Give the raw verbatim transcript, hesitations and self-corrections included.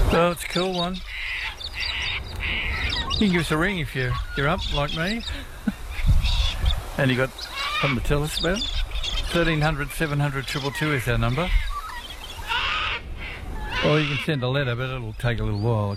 Well, it's a cool one. You can give us a ring if you're, you're up, like me. And you got something to tell us about? thirteen hundred, seven hundred, two two two is our number. Or you can send a letter, but it'll take a little while.